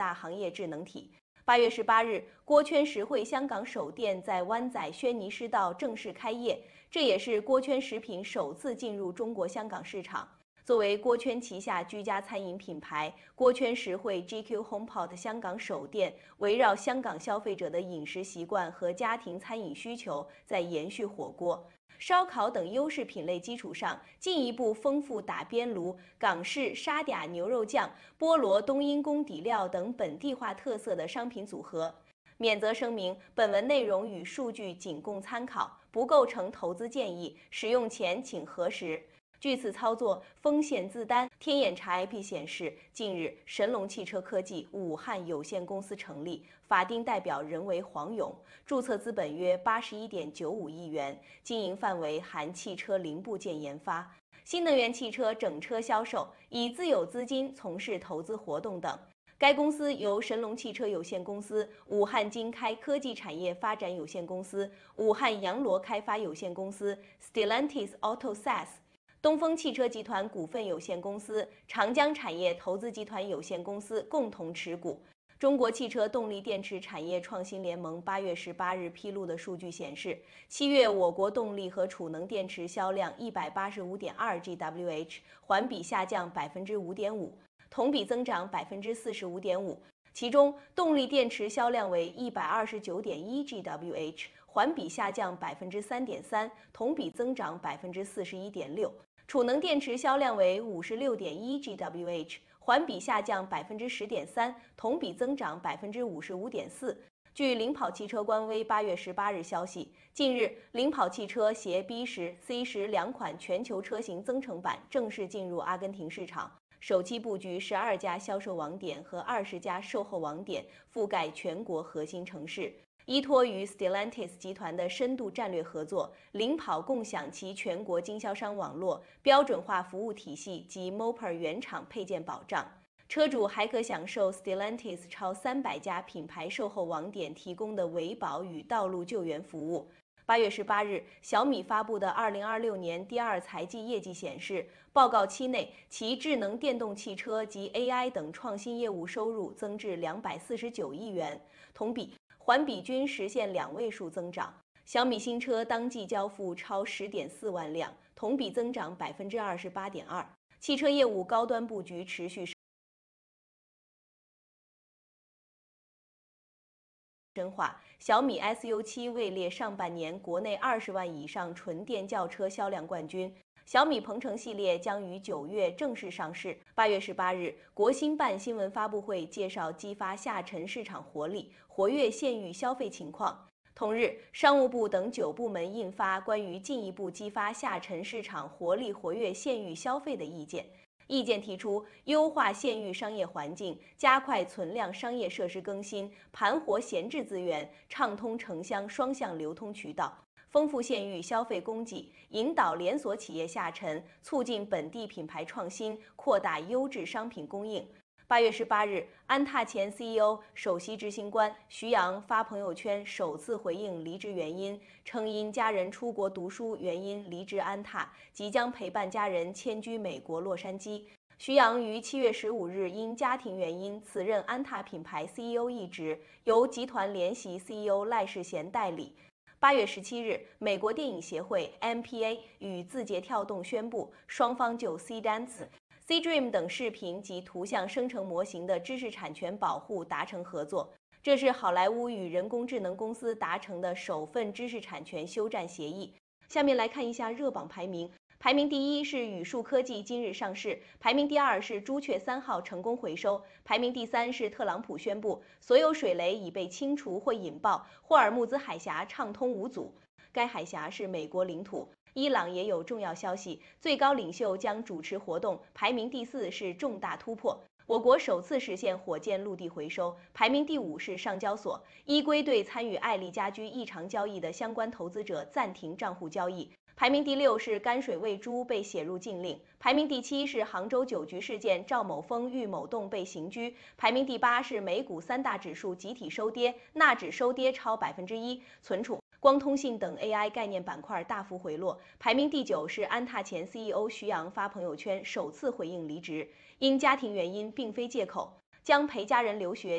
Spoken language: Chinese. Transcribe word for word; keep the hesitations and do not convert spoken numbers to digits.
大行业智能体。八月十八日，锅圈实惠香港首店在湾仔轩尼诗道正式开业，这也是锅圈食品首次进入中国香港市场。作为锅圈旗下居家餐饮品牌，锅圈实惠 G Q HomePot 香港首店围绕香港消费者的饮食习惯和家庭餐饮需求，在延续火锅、烧烤等优势品类基础上，进一步丰富打边炉、港式沙嗲牛肉酱、菠萝冬阴功底料等本地化特色的商品组合。免责声明：本文内容与数据仅供参考，不构成投资建议，使用前请核实。据此操作风险自担。天眼查 I P 显示，近日神龙汽车科技武汉有限公司成立，法定代表人为黄勇，注册资本约八十一点九五亿元，经营范围含汽车零部件研发、新能源汽车整车销售，以自有资金从事投资活动等。该公司由神龙汽车有限公司、武汉金开科技产业发展有限公司、武汉洋螺开发有限公司、Stellantis Auto S A S、东风汽车集团股份有限公司、长江产业投资集团有限公司共同持股。中国汽车动力电池产业创新联盟八月十八日披露的数据显示，七月我国动力和储能电池销量一百八十五点二 G W H， 环比下降百分之五点五，同比增长百分之四十五点五。其中，动力电池销量为一百二十九点一 G W H， 环比下降百分之三点三，同比增长百分之四十一点六。储能电池销量为五十六点一 G W H， 环比下降百分之十点三，同比增长百分之五十五点四。据领跑汽车官微八月十八日消息，近日领跑汽车携 B 十、C 十两款全球车型增程版正式进入阿根廷市场，首期布局十二家销售网点和二十家售后网点，覆盖全国核心城市。依托于 Stellantis 集团的深度战略合作，领跑共享其全国经销商网络、标准化服务体系及 Moper 原厂配件保障。车主还可享受 Stellantis 超三百家品牌售后网点提供的维保与道路救援服务。八月十八日，小米发布的二零二六年第二财季业绩显示，报告期内其智能电动汽车及 A I 等创新业务收入增至两百四十九亿元，同比、环比均实现两位数增长。小米新车当季交付超十点四万辆，同比增长百分之二十八点二。汽车业务高端布局持续深化。小米 S U 七位列上半年国内二十万以上纯电轿车销量冠军。小米鹏程系列将于九月正式上市。八月十八日，国新办新闻发布会介绍激发下沉市场活力、活跃县域消费情况。同日，商务部等九部门印发关于进一步激发下沉市场活力、活跃县域消费的意见。意见提出，优化县域商业环境，加快存量商业设施更新，盘活闲置资源，畅通城乡双向流通渠道，丰富县域消费供给，引导连锁企业下沉，促进本地品牌创新，扩大优质商品供应。八月十八日，安踏前 C E O、首席执行官徐阳发朋友圈首次回应离职原因，称因家人出国读书原因离职安踏，即将陪伴家人迁居美国洛杉矶。徐阳于七月十五日因家庭原因辞任安踏品牌 C E O 一职，由集团联席 C E O 赖世贤代理。八月十七日，美国电影协会 M P A 与字节跳动宣布，双方就 C Dance、C-Dream 等视频及图像生成模型的知识产权保护达成合作。这是好莱坞与人工智能公司达成的首份知识产权休战协议。下面来看一下热榜排名。排名第一是宇树科技今日上市，排名第二是朱雀三号成功回收，排名第三是特朗普宣布所有水雷已被清除或引爆，霍尔木兹海峡畅通无阻。该海峡是美国领土。伊朗也有重要消息，最高领袖将主持活动，排名第四是重大突破。我国首次实现火箭陆地回收，排名第五是上交所依规对参与爱丽家居异常交易的相关投资者暂停账户交易。排名第六是甘水喂猪被写入禁令，排名第七是杭州酒局事件赵某峰、郁某栋被刑拘，排名第八是美股三大指数集体收跌，纳指收跌超百分之一，存储、光通信等 A I 概念板块大幅回落。排名第九是安踏前 C E O 徐阳发朋友圈首次回应离职，因家庭原因并非借口，将陪家人留学。